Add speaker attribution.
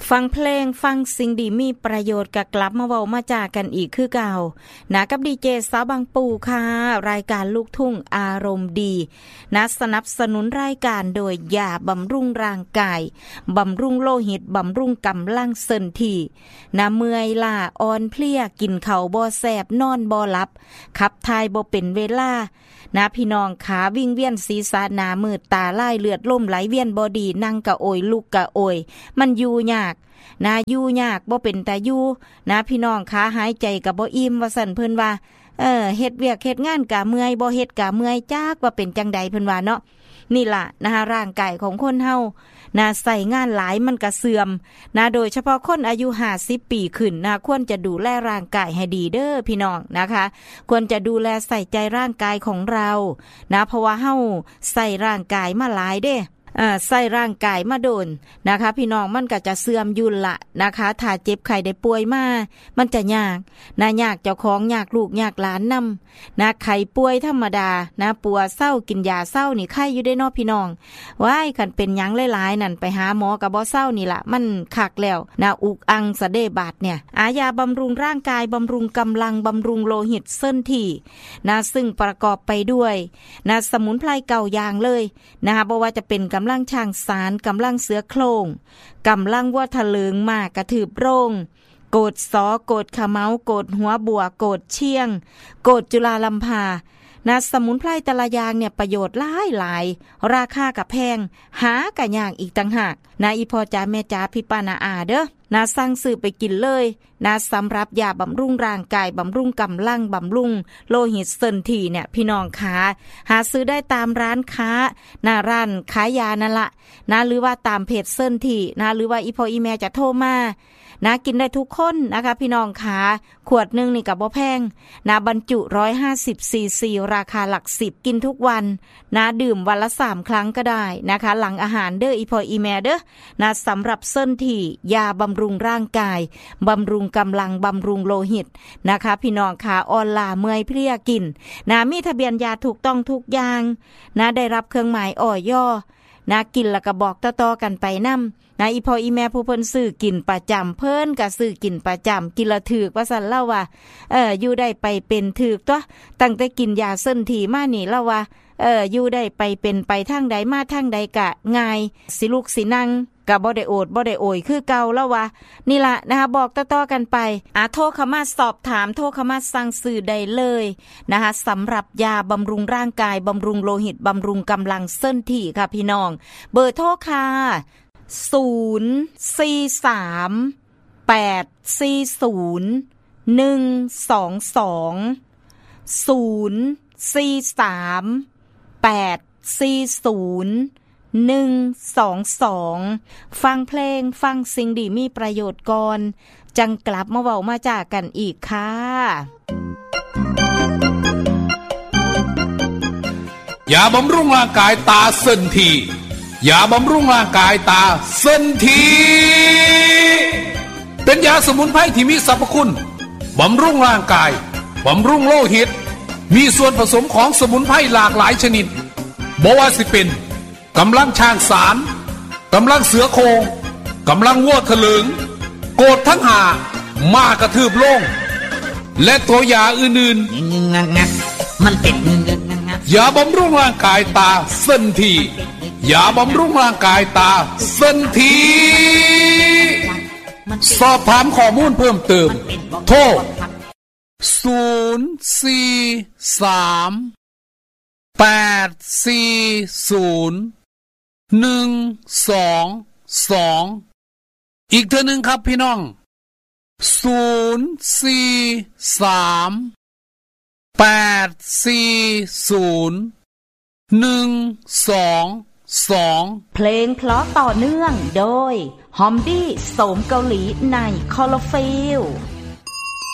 Speaker 1: ฟังเพลงฟังสิ่งดีมีประโยชน์ก็กลับมาเว้ามาจากันอีกคือเก่านะกับดีเจสาวบางปูค่ะรายการลูกทุ่งอารมณ์ดีนะสนับสนุนรายการโดยยาบำรุงร่างกายบำรุงโลหิตบำรุงกำลังเส้นที่นะเมื่อยล้าอ่อนเพลียกินข้าวบ่แซ่บนอนบ่หลับขับถ่ายบ่เป็นเวลานะพี่น้องขาวิ่งเวียนศีรษะหน้ามืดตาลายเลือดล่มไหลเวียนบ่ดีนั่งกะโอยลุกกะโอยมันอยู่ยากนะอยู่ยากบ่เป็นตาอยู่นะพี่น้องขาหายใจก็บ่อิ่มว่าซั่นเพิ่นว่าเฮ็ดเวียกเฮ็ดงานกะเมื่อยบ่เฮ็ดกะเมื่อยจักว่าเป็นจังใดเพิ่นว่าเนาะนี่ล่ะนะคะร่างกายของคนเฮานะใส่งานหลายมันก็เสื่อมนะโดยเฉพาะคนอายุ50ปีขึ้นนะควรจะดูแลร่างกายให้ดีเด้อพี่น้องนะคะควรจะดูแลใส่ใจร่างกายของเรานะเพราะว่าเฮาใส่ร่างกายมาหลายเด้ใส่ร่างกายมาโดนนะคะพี่น้องมันก็จะเสื่อมยุ่นละนะคะถ้าเจ็บไข้ได้ป่วยมามันจะยากนะยากเจ้าของยากลูกยากหลานนำนะไข้ป่วยธรรมดานะปัวเศร้ากินยาเศร้านี่ไข้อยู่ได้เนาะพี่น้องว้ายคันเป็นหยังหลายๆนั่นไปหาหมอก็บ่เศร้านี่ล่ะมันคักแล้วนะอุกอังสะเดบาดเนี่ยยาบำรุงร่างกายบำรุงกำลังบำรุงโลหิตเส้นที่นะซึ่งประกอบไปด้วยนะสมุนไพรเก่าอย่างเลยนะคะบ่ว่าจะเป็นกำลังช่างสารกำลังเสือโครงกำลังวัวทะเลิงมากกระถืบโรงโกดสอโกดขะเมาโกดหัวบัวโกดเชียงโกดจุฬาลัมพานะสมุนไพรแต่ละอย่างเนี่ยประโยชน์หลายราคากับแพงหากะยากอีกต่างหากนะอีพ่อจ๋าแม่จ๋าพี่ป้านาอาเด้อนะสั่งซื้อไปกินเลยนะสำหรับยาบำรุงร่างกายบำรุงกำลังบำรุงโลหิตเส้นที่เนี่ยพี่น้องขาหาซื้อได้ตามร้านค้าหน้าร้านขายยานั่นละนะหรือว่าตามเพจเส้นที่นะหรือว่าอีพ่ออีแม่จะโทรมานะกินได้ทุกคนนะคะพี่น้องขาขวดนึงนี่ก็บ่แพงนะบรรจุ150ซีซีราคาหลัก10กินทุกวันนะดื่มวันละ3ครั้งก็ได้นะคะหลังอาหารเด้ออีพ่ออีแม่เด้อนะสำหรับเส้นที่ยาบำรุงร่างกายบำรุงกำลังบำรุงโลหิตนะคะพี่น้องขาอ่อนล้าเมื่อยเพลียกินนะมีทะเบียนยาถูกต้องทุกอย่างนะได้รับเครื่องหมายอย.นะกินแล้วก็บอกต่อๆกันไปนำนะอีพ่ออีแม่ผู้เพิ่นซื้อกินประจำเพิ่นก็ซื้อกินประจำกินละถูกว่าซั่นเล่าว่าอยู่ได้ไปเป็นถูกตัวตั้งแต่กินยาเส้นที่มานี่เล่าว่าอยู่ได้ไปเป็นไปทางใดมาทางใดก็ง่ายสิลุกสินั่งก็บ่ได้โอดบ่ได้โอยคือเก่าแล้วว่านี่ล่ะนะคะบอกต่อๆกันไปโทรเข้ามาสอบถามโทรเข้ามาสั่งซื้อได้เลยนะคะสำหรับยาบำรุงร่างกายบำรุงโลหิตบำรุงกำลังเส้นที่ค่ะพี่น้องเบอร์โทรค่ะฟังเพลงฟังสิ่งดีมีประโยชน์ก่อนจังกลับมาเว้ามาจากกันอีกค่ะ
Speaker 2: ยาบำรุงร่างกายตาเส้นทียาบำรุงร่างกายตาเส้นทีเป็นยาสมุนไพรที่มีสรรพคุณบำรุงร่างกายบำรุงโลหิตมีส่วนผสมของสมุนไพรหลากหลายชนิดบ่ว่าสิเป็นกำลังช้างสารกำลังเสือโคร่งกำลังวัวทะเลิงโกดทั้งหามากระทืบโล่งและตัวยาอื่นๆมันเป็นยาบำรุงร่างกายตาเส้นทียาบำรุงร่างกายตาเส้นทีสอบถามข้อมูลเพิ่มเติมโทร043-840-122อีกเทื่อนึงครับพี่น้อง
Speaker 1: 043-840-122เพลงเพราะต่อเนื่องโดยฮอมดี้โสมเกาหลีในคอลฟิล